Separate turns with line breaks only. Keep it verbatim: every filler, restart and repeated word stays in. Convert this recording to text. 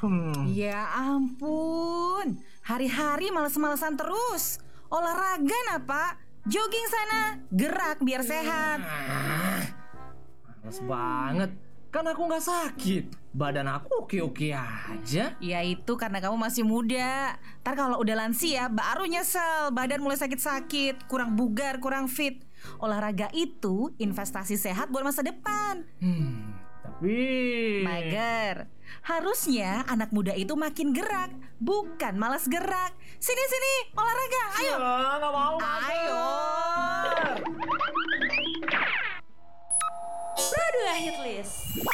Hmm.
Ya ampun, hari-hari males-malesan terus. Olahraga nah Pak, jogging sana, gerak biar sehat.
Males banget. Kan aku gak sakit. Badan aku oke-oke aja.
Ya itu karena kamu masih muda. Ntar kalau udah lansia baru nyesel, badan mulai sakit-sakit, kurang bugar, kurang fit. Olahraga itu investasi sehat buat masa depan.
Hmm, tapi...
Mager. Harusnya anak muda itu makin gerak, bukan malas gerak. Sini-sini, olahraga, ayo.
Ya, gak mau.
Ayo.
Produa Hitlist.